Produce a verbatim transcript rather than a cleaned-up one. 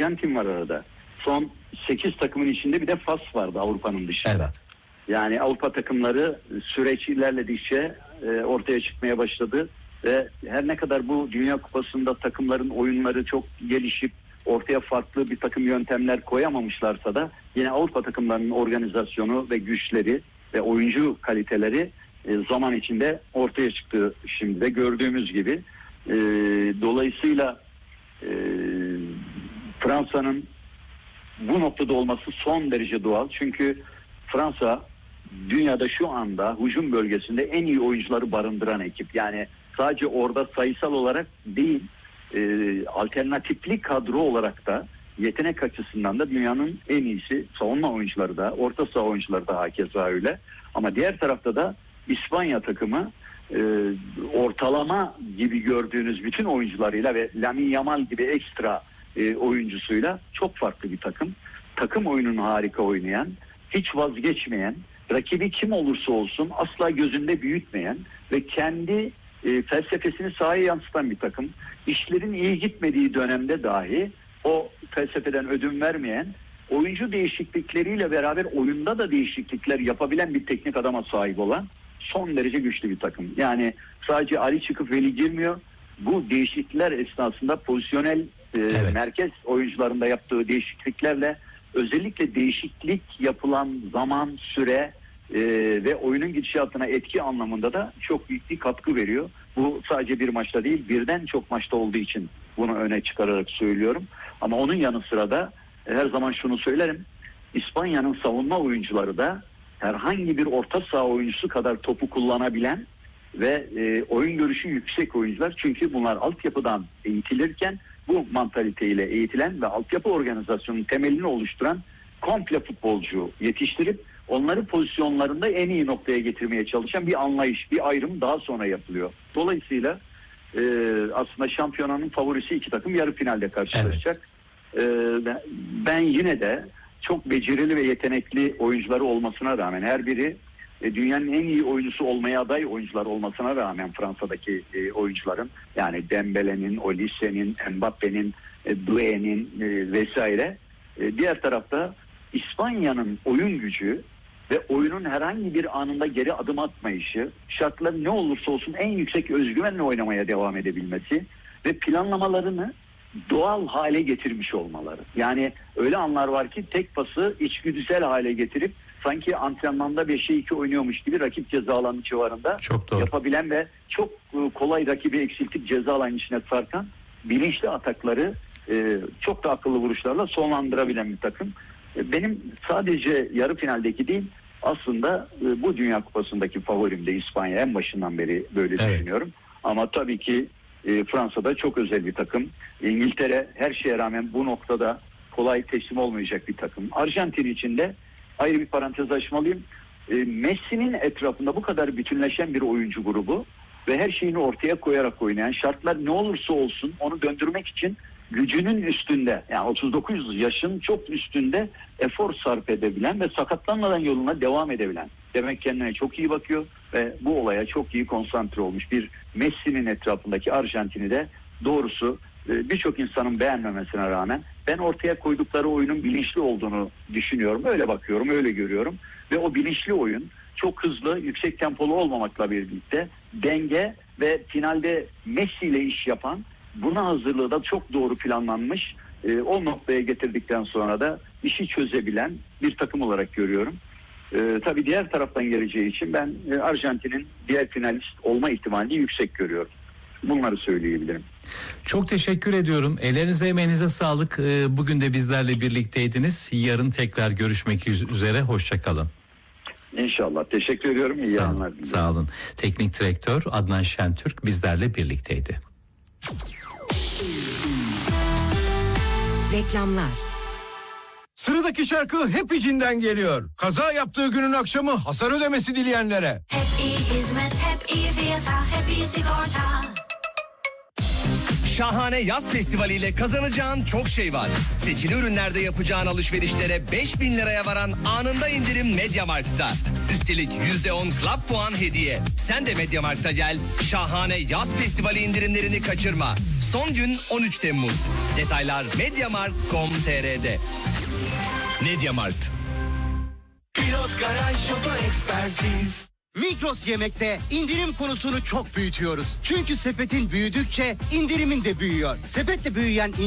Arjantin var arada. Son sekiz takımın içinde bir de Fas vardı Avrupa'nın dışında. Evet. Yani Avrupa takımları süreç ilerledikçe e, ortaya çıkmaya başladı ve her ne kadar bu Dünya Kupası'nda takımların oyunları çok gelişip ortaya farklı bir takım yöntemler koyamamışlarsa da yine Avrupa takımlarının organizasyonu ve güçleri ve oyuncu kaliteleri e, zaman içinde ortaya çıktı şimdi de gördüğümüz gibi. E, dolayısıyla e, Fransa'nın bu noktada olması son derece doğal. Çünkü Fransa dünyada şu anda hücum bölgesinde en iyi oyuncuları barındıran ekip. Yani sadece orada sayısal olarak değil, e, alternatifli kadro olarak da yetenek açısından da dünyanın en iyisi. Savunma oyuncuları da, orta saha oyuncuları da hakeza öyle. Ama diğer tarafta da İspanya takımı e, ortalama gibi gördüğünüz bütün oyuncularıyla ve Lamine Yamal gibi ekstra e, oyuncusuyla çok farklı bir takım. Takım oyununu harika oynayan, hiç vazgeçmeyen, rakibi kim olursa olsun asla gözünde büyütmeyen ve kendi e, felsefesini sahaya yansıtan bir takım. İşlerin iyi gitmediği dönemde dahi o felsefeden ödün vermeyen, oyuncu değişiklikleriyle beraber oyunda da değişiklikler yapabilen bir teknik adama sahip olan son derece güçlü bir takım. Yani sadece Ali çıkıp Veli girmiyor. Bu değişiklikler esnasında pozisyonel e, evet. merkez oyuncularında yaptığı değişikliklerle özellikle değişiklik yapılan zaman, süre e, ve oyunun gidişatına etki anlamında da çok büyük bir katkı veriyor. Bu sadece bir maçta değil, birden çok maçta olduğu için bunu öne çıkararak söylüyorum. Ama onun yanı sıra da e, her zaman şunu söylerim. İspanya'nın savunma oyuncuları da herhangi bir orta saha oyuncusu kadar topu kullanabilen ve e, oyun görüşü yüksek oyuncular. Çünkü bunlar altyapıdan eğitilirken bu mantaliteyle eğitilen ve altyapı organizasyonunun temelini oluşturan komple futbolcu yetiştirip onları pozisyonlarında en iyi noktaya getirmeye çalışan bir anlayış, bir ayrım daha sonra yapılıyor. Dolayısıyla e, aslında şampiyonanın favorisi iki takım yarı finalde karşılaşacak. Evet. E, ben, ben yine de çok becerili ve yetenekli oyuncuları olmasına rağmen her biri e, dünyanın en iyi oyuncusu olmaya aday oyuncular olmasına rağmen Fransa'daki e, oyuncuların yani Dembele'nin, Olise'nin, Mbappe'nin, e, Doué'nin e, vesaire. E, diğer tarafta İspanya'nın oyun gücü ve oyunun herhangi bir anında geri adım atmayışı, şartlar ne olursa olsun en yüksek özgüvenle oynamaya devam edebilmesi ve planlamalarını doğal hale getirmiş olmaları. Yani öyle anlar var ki tek pası içgüdüsel hale getirip sanki antrenmanda beşe iki oynuyormuş gibi rakip ceza alanı civarında yapabilen ve çok kolay rakibi eksiltip ceza alanı içine sarkan bilinçli atakları e, çok da akıllı vuruşlarla sonlandırabilen bir takım. E, benim sadece yarı finaldeki değil aslında e, bu Dünya Kupası'ndaki favorim de İspanya, en başından beri böyle evet. düşünüyorum. Ama tabii ki e, Fransa'da çok özel bir takım. İngiltere her şeye rağmen bu noktada kolay teslim olmayacak bir takım. Arjantin için de ayrı bir parantez açmalıyım. E, Messi'nin etrafında bu kadar bütünleşen bir oyuncu grubu ve her şeyini ortaya koyarak oynayan, şartlar ne olursa olsun onu döndürmek için gücünün üstünde, yani otuz dokuz yaşın çok üstünde efor sarf edebilen ve sakatlanmadan yoluna devam edebilen, demek kendine çok iyi bakıyor ve bu olaya çok iyi konsantre olmuş bir Messi'nin etrafındaki Arjantin'i de doğrusu birçok insanın beğenmemesine rağmen ben ortaya koydukları oyunun bilinçli olduğunu düşünüyorum. Öyle bakıyorum, öyle görüyorum ve o bilinçli oyun çok hızlı, yüksek tempolu olmamakla birlikte denge ve finalde Messi ile iş yapan, buna hazırlığı da çok doğru planlanmış, e, o noktaya getirdikten sonra da işi çözebilen bir takım olarak görüyorum. E, tabii diğer taraftan geleceği için ben e, Arjantin'in diğer finalist olma ihtimalini yüksek görüyorum. Bunları söyleyebilirim. Çok teşekkür ediyorum. Ellerinize emeğinize sağlık. E, bugün de bizlerle birlikteydiniz. Yarın tekrar görüşmek üzere. Hoşça kalın. İnşallah. Teşekkür ediyorum. İyi sağ, yayınlar. Sağ olun. Teknik direktör Adnan Şentürk bizlerle birlikteydi. Reklamlar. Sıradaki şarkı hep içinden geliyor. Kaza yaptığı günün akşamı hasar ödemesi dileyenlere. Hep iyi hizmet, hep iyi fiyata, hep iyi sigorta. Şahane Yaz Festivali ile kazanacağın çok şey var. Seçili ürünlerde yapacağın alışverişlere beş bin liraya varan anında indirim Mediamarkt'ta. Üstelik yüzde on Club puan hediye. Sen de Mediamarkt'a gel. Şahane Yaz Festivali indirimlerini kaçırma. Son gün on üç Temmuz. Detaylar mediamarkt nokta com nokta tr'de. Mediamarkt. Pilot Garaj Oto Ekspertiz. Migros Yemek'te indirim konusunu çok büyütüyoruz. Çünkü sepetin büyüdükçe indirimin de büyüyor. Sepetle büyüyen